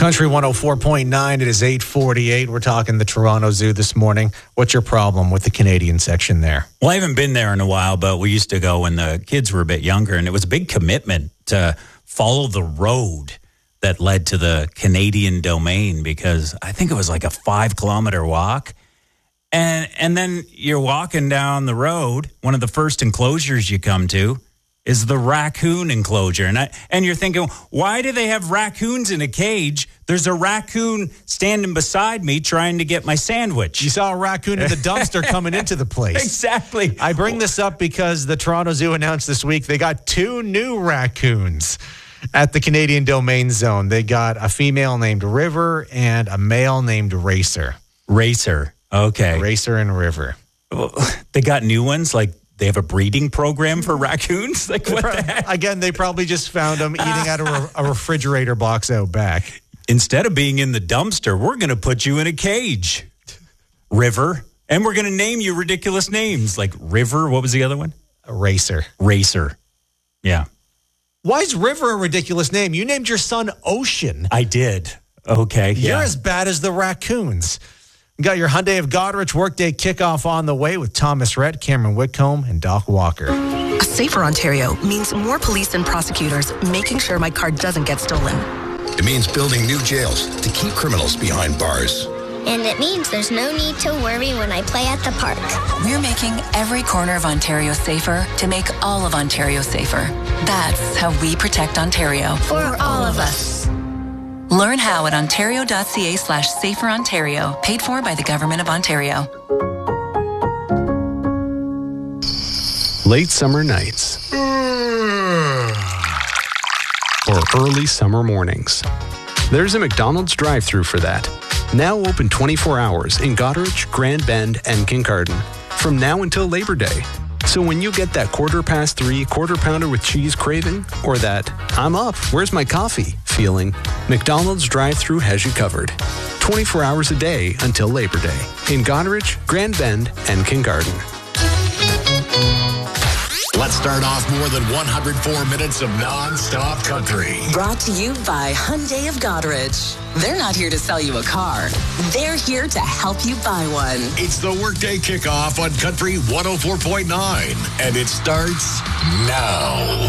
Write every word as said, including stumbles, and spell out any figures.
Country one oh four point nine, it is eight forty-eight. We're talking the Toronto Zoo this morning. What's your problem with the Canadian section there? Well, I haven't been there in a while, but we used to go when the kids were a bit younger, and it was a big commitment to follow the road that led to the Canadian domain, because I think it was like a five-kilometer walk. And and then you're walking down the road, one of the first enclosures you come to is the raccoon enclosure. And I, and you're thinking, why do they have raccoons in a cage? There's a raccoon standing beside me trying to get my sandwich. You saw a raccoon in the dumpster coming into the place. Exactly. I bring this up because the Toronto Zoo announced this week they got two new raccoons at the Canadian Domain Zone. They got a female named River and a male named Racer. Racer. Okay. Racer and River. They got new ones, like they have a breeding program for raccoons? Like what the heck? Again, they probably just found them eating out of a, a refrigerator box out back. Instead of being in the dumpster, we're going to put you in a cage, River. And we're going to name you ridiculous names like River. What was the other one? A Racer. Racer. Yeah. Why is River a ridiculous name? You named your son Ocean. I did. Okay. You're yeah. as bad as the raccoons. You got your Hyundai of Goderich workday kickoff on the way with Thomas Rhett, Cameron Whitcomb, and Doc Walker. A safer Ontario means more police and prosecutors making sure my car doesn't get stolen. It means building new jails to keep criminals behind bars. And it means there's no need to worry when I play at the park. We're making every corner of Ontario safer to make all of Ontario safer. That's how we protect Ontario. For all of us. Learn how at ontario.ca slash safer Ontario. Paid for by the Government of Ontario. Late summer nights. Or early summer mornings. There's a McDonald's drive-thru for that. Now open twenty-four hours in Goderich, Grand Bend, and Kincardine. From now until Labor Day. So when you get that quarter past three quarter pounder with cheese craving, or that I'm up, where's my coffee feeling, McDonald's drive-thru has you covered. twenty-four hours a day until Labor Day in Goderich, Grand Bend, and Kincardine. Let's start off more than one hundred four minutes of non-stop country. Brought to you by Hyundai of Goderich. They're not here to sell you a car. They're here to help you buy one. It's the workday kickoff on Country one oh four point nine, and it starts now.